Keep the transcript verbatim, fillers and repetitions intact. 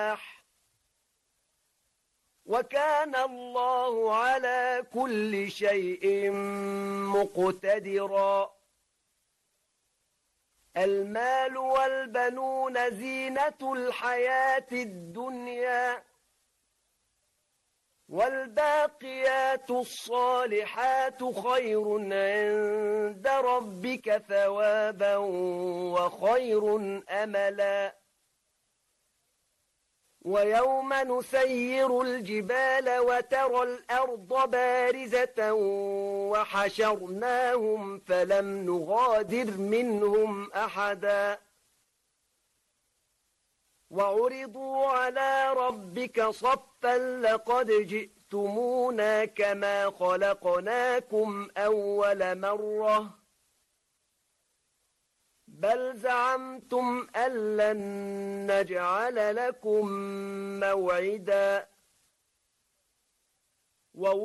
وكان الله على كل شيء مقتدرا المال والبنون زينة الحياة الدنيا والباقيات الصالحات خير عند ربك ثوابا وخير أملا ويوم نسير الجبال وترى الأرض بارزة وحشرناهم فلم نغادر منهم أحدا وعرضوا على ربك صفا لقد جئتمونا كما خلقناكم أول مرة بل زعمتم أن لن نجعل لكم موعدا